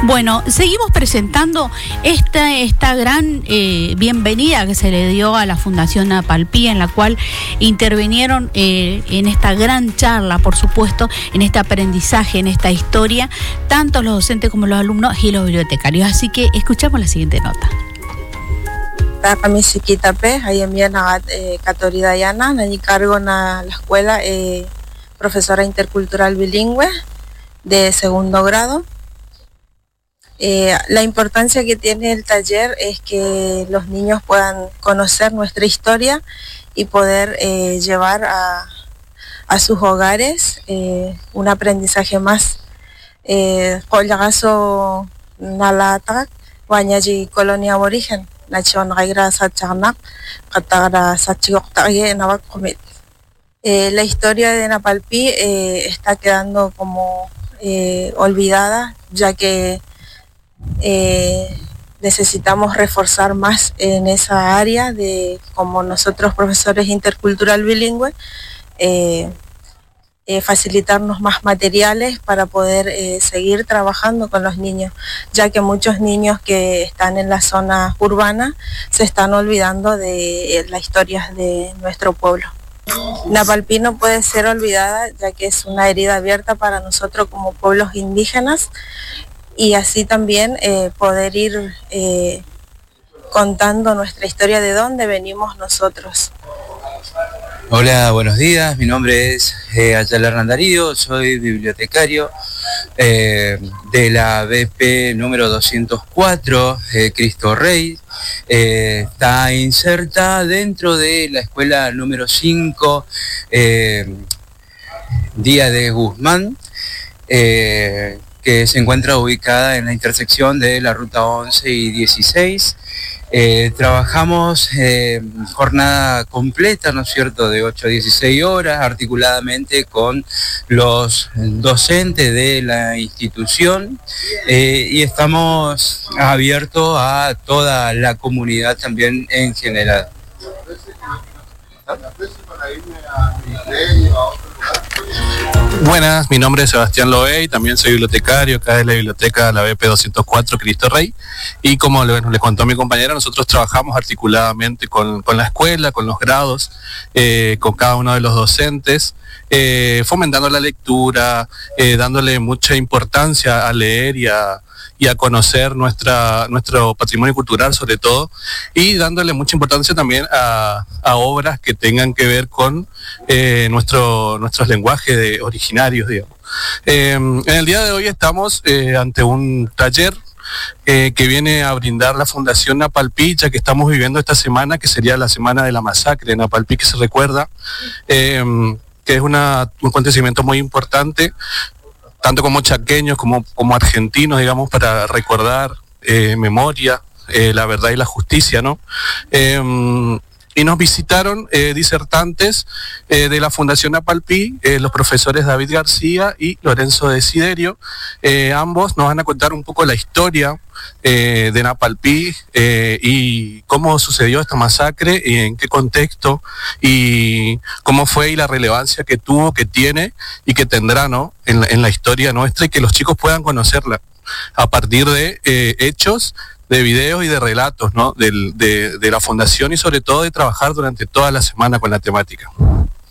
Bueno, seguimos presentando esta gran bienvenida que se le dio a la Fundación Napalpí, en la cual intervinieron en esta gran charla, por supuesto, en este aprendizaje, en esta historia, tanto los docentes como los alumnos y los bibliotecarios. Así que escuchamos la siguiente nota. Kami Sikitape, Ayamia Nagat Katoridayana, Nani cargo en la escuela, profesora intercultural bilingüe de segundo grado. La importancia que tiene el taller es que los niños puedan conocer nuestra historia y poder llevar a sus hogares un aprendizaje más. Collagazo Nalata, Guañaji colonia aborigen, Nachon Gaira Sachanak, Katara Sachigoktaye Navakomit. La historia de Napalpí está quedando como olvidada, ya que necesitamos reforzar más en esa área de, como nosotros profesores intercultural bilingüe, facilitarnos más materiales para poder seguir trabajando con los niños, ya que muchos niños que están en las zonas urbanas se están olvidando de las historias de nuestro pueblo. Napalpí no puede ser olvidada, ya que es una herida abierta para nosotros como pueblos indígenas, y así también poder ir contando nuestra historia de dónde venimos nosotros. Hola, buenos días, mi nombre es Ayala Randarío, soy bibliotecario de la BP número 204, Cristo Rey. Está inserta dentro de la escuela número 5, Díaz de Guzmán, que se encuentra ubicada en la intersección de la ruta 11 y 16. Trabajamos jornada completa, ¿no es cierto?, de 8 a 16 horas, articuladamente con los docentes de la institución, y estamos abiertos a toda la comunidad también en general. Buenas, mi nombre es Sebastián Loey, también soy bibliotecario acá de la biblioteca de la BP 204 Cristo Rey, y como les contó mi compañera, nosotros trabajamos articuladamente con la escuela, con los grados, con cada uno de los docentes, fomentando la lectura, dándole mucha importancia a leer y a conocer nuestro patrimonio cultural sobre todo, y dándole mucha importancia también a obras que tengan que ver con nuestros lenguajes originarios, digamos. En el día de hoy estamos ante un taller que viene a brindar la Fundación Napalpí, ya que estamos viviendo esta semana, que sería la semana de la masacre de Napalpí, que se recuerda, que es un acontecimiento muy importante, tanto como chaqueños como argentinos, digamos, para recordar memoria, la verdad y la justicia, ¿no? Y nos visitaron disertantes de la Fundación Napalpí, los profesores David García y Lorenzo Desiderio. Ambos nos van a contar un poco la historia de Napalpí y cómo sucedió esta masacre y en qué contexto y cómo fue y la relevancia que tuvo, que tiene y que tendrá, ¿no?, en la historia nuestra, y que los chicos puedan conocerla a partir de hechos, de videos y de relatos, ¿no?, de la fundación, y sobre todo de trabajar durante toda la semana con la temática.